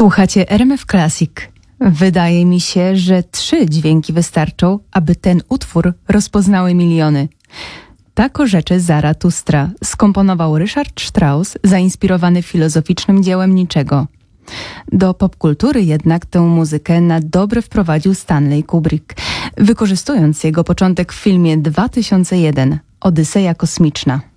Słuchacie RMF Classic. Wydaje mi się, że 3 dźwięki wystarczą, aby ten utwór rozpoznały miliony. Tak orzecze Zaratustra skomponował Richard Strauss, zainspirowany filozoficznym dziełem Niczego. Do popkultury jednak tę muzykę na dobre wprowadził Stanley Kubrick, wykorzystując jego początek w filmie 2001 Odyseja kosmiczna.